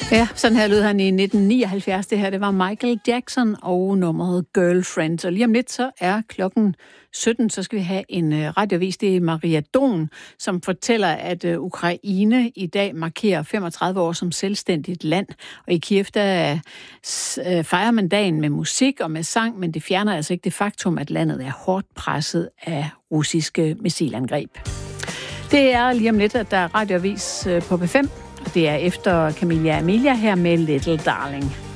Ja, sådan her lød han i 1979. Det her, det var Michael Jackson og nummeret Girlfriend. Og lige om lidt, så er klokken 17, så skal vi have en radioavis. Det er Maria Don, som fortæller, at Ukraine i dag markerer 35 år som selvstændigt land. Og i Kiev, der fejrer man dagen med musik og med sang, men det fjerner altså ikke det faktum, at landet er hårdt presset af russiske missilangreb. Det er lige om lidt, at der er radioavis på P5. Det er efter Camilla Amelia her med Little Darling.